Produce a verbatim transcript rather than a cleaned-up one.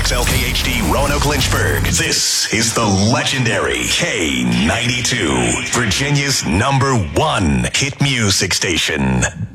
X L K H D Roanoke Lynchburg. This is the legendary K ninety-two, Virginia's number one hit music station.